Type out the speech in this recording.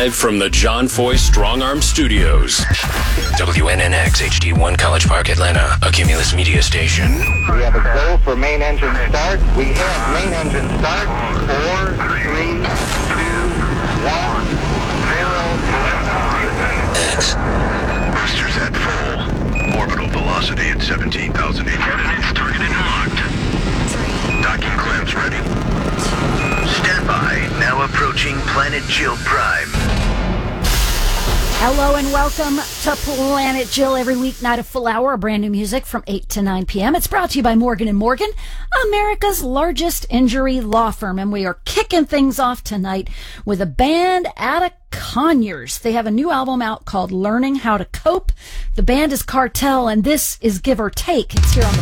Live from the John Foy Strong Arm Studios. WNNX HD1 College Park, Atlanta, a Cumulus media station. We have a go for main engine start. We have main engine start. 4, 3, 2, 1, 0. X. Boosters at full. Orbital velocity at 17,800. Coordinates targeted and locked. Docking clamps ready. Stand by. Now approaching Planet Jill Prime. Hello and welcome to Planet Jill. Every weeknight, a full hour of brand new music from 8 to 9 p.m. It's brought to you by Morgan & Morgan, America's largest injury law firm. And we are kicking things off tonight with a band out of Conyers. They have a new album out called Learning How to Cope. The band is Cartel, and this is Give or Take. It's here on the